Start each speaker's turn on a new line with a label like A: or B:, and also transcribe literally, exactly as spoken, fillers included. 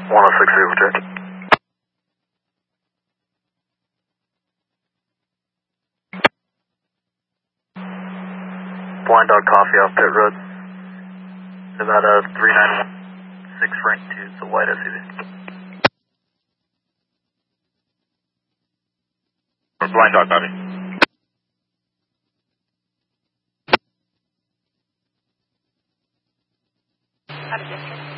A: one oh six zero, check. Blind Dog Coffee off Pit Road. Nevada three nine one six rank two, it's a white S U V.
B: For Blind Dog Coffee.
C: Out of district.